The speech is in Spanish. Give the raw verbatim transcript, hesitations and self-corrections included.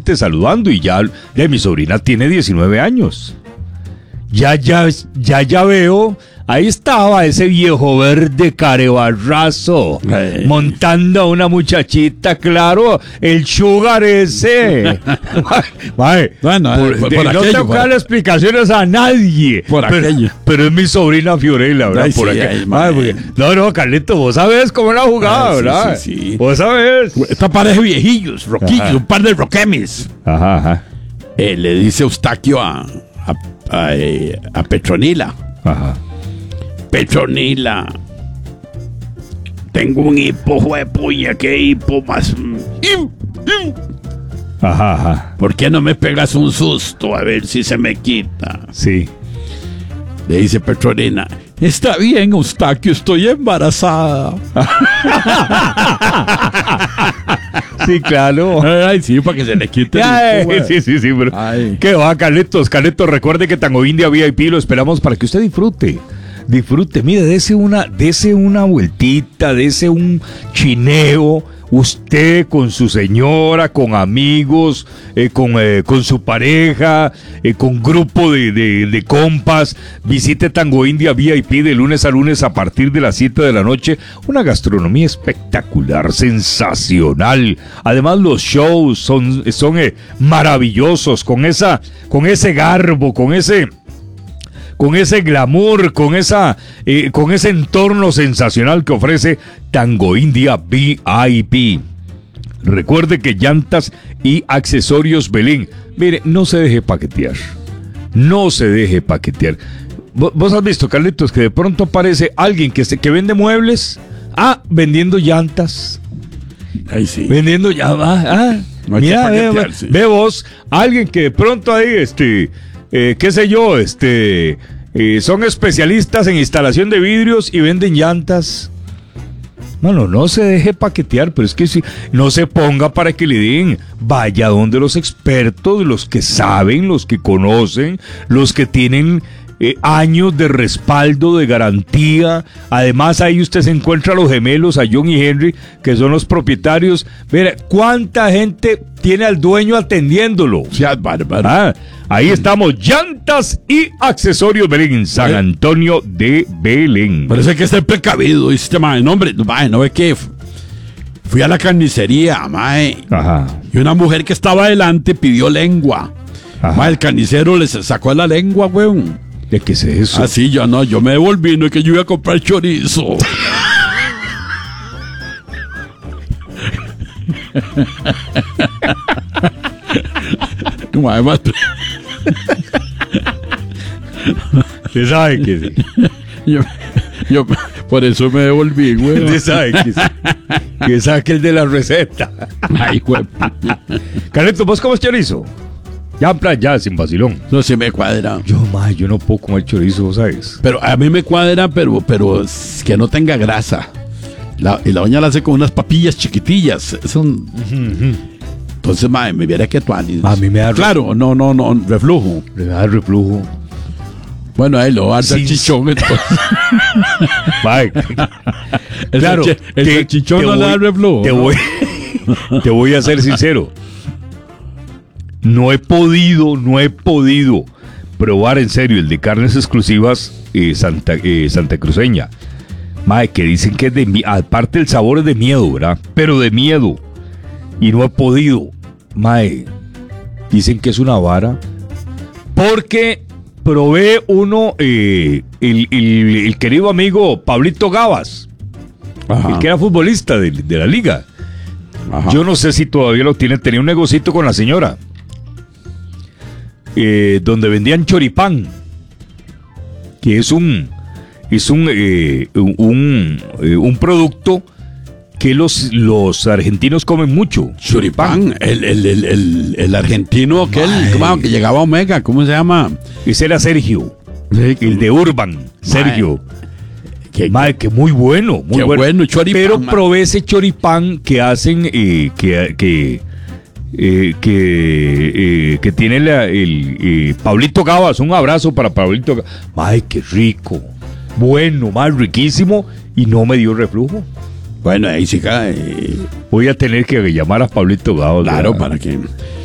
gente saludando y ya, ya mi sobrina tiene diecinueve años. Ya, ya, ya, ya veo, ahí estaba ese viejo verde carebarrazo, Ay. montando a una muchachita, claro, el sugar ese. Mae, Bueno, por, eh, por- de- por no aquello, tengo que por- darle explicaciones a nadie. Por pero, aquello. pero es mi sobrina Fiorella, ¿verdad? Ay, por sí, aquel- ay, Mae, mae. porque- no, no, Carlito, vos sabés cómo la jugada, Ay, sí, ¿verdad? sí, sí. Vos sabés. Esta pareja de viejillos, roquillos, Ajá. un par de roquemis. Ajá, ajá, Eh, le dice Eustaquio a, a, a, eh, a Petronila. ajá. Petronila, tengo un hipo, juepuña, qué hipo más. mm, im, im. Ajá, ajá. ¿Por qué no me pegas un susto a ver si se me quita? Sí. Le dice Petronila, está bien, Eustaquio, estoy embarazada. Sí, claro. Ay, sí, para que se le quite el Ay, hipo, güey. sí, sí, sí, pero Ay. ¿qué va, Carlitos? Carlitos, recuerde que Tango India V I P lo esperamos para que usted disfrute. Disfrute, mire, dese una, dese una vueltita, dese un chineo. Usted con su señora, con amigos, eh, con, eh, con su pareja, eh, con grupo de, de, de compas. Visite Tango India V I P de lunes a lunes a partir de las siete de la noche. Una gastronomía espectacular, sensacional. Además los shows son, son eh, maravillosos, con, esa, con ese garbo, con ese... con ese glamour, con esa, eh, con ese entorno sensacional que ofrece Tango India V I P. Recuerde que llantas y accesorios Belén. Mire, no se deje paquetear. No se deje paquetear. ¿Vos, vos has visto, Carlitos, que de pronto aparece alguien que, se, que vende muebles? Ah, vendiendo llantas. Ay, sí. Vendiendo llantas. Ah, No hay que mira, ve, paquetear, ve, sí. ve vos, alguien que de pronto ahí, este... Eh, qué sé yo, este, eh, son especialistas en instalación de vidrios y venden llantas. Bueno, no se deje paquetear, pero es que si no se ponga para que le den, vaya donde los expertos, los que saben, los que conocen, los que tienen eh, años de respaldo, de garantía. Además ahí usted se encuentra a los gemelos, a John y Henry, que son los propietarios. Mira, ¿cuánta gente tiene al dueño atendiéndolo? Sea bárbaro. Ah, ahí estamos, llantas y accesorios Belén, San Antonio de Belén. Parece que está precavido, dice, mae, no, hombre, mae, no ve que f- fui a la carnicería, mae, Ajá. y una mujer que estaba adelante pidió lengua. Ajá. Mae, el carnicero le sacó la lengua, weón. ¿De qué es eso? Así, yo no, yo me devolví, no es que yo iba a comprar chorizo. Mae, mae, Usted sabe que sí. yo, yo por eso me devolví, weón. Usted sabe que sí. Que saque el de la receta. Ay, weón. Carleto, ¿vos comes chorizo? Ya, en plan, ya, sin vacilón. No se me cuadra. Yo, ma, yo no puedo comer chorizo, ¿vos sabes? Pero a mí me cuadra, pero, pero es que no tenga grasa. La, y la doña la hace con unas papillas chiquitillas. Son. Entonces, mae, me viera que tuanis. A mí me da re- Claro, no, no, no, reflujo. Le da reflujo. Bueno, ahí lo va a dar Sí. chichón. Entonces. Ma, El claro. salchi- el te- salchichón te no le da voy- reflujo. Te ¿no? voy, te voy a ser sincero. No he podido, no he podido probar en serio el de carnes exclusivas eh, Santa, eh, Santa Cruceña. Mae, que dicen que es de mi- aparte el sabor es de miedo, ¿verdad? Pero de miedo. Y no he podido. Mae, dicen que es una vara. Porque probé uno, eh, el, el- el querido amigo Pablito Gavas, Ajá, el que era futbolista de, de la liga. ajá. Yo no sé si todavía lo tiene. Tenía un negocito con la señora. Eh, donde vendían choripán. Que es un. Es un. eh, un, un, eh, un producto que los, los argentinos comen mucho. Choripán, el, el, el, el, el argentino aquel, Mae. ¿cómo? Que llegaba a Omega, ¿cómo se llama? Ese era Sergio. El de Urban. Sergio. Que, Madre, que muy bueno, muy Qué bueno. bueno, choripán, Pero ma. probé ese choripán que hacen, eh, que, que, eh, que, eh, que tiene la- el eh, Pablito Gavas. Un abrazo para Pablito Gavas. Madre, qué rico. Bueno, más riquísimo. Y no me dio reflujo. bueno, ahí sí cae. Voy a tener que llamar a Pablito Gavas. Claro, ¿verdad? para que.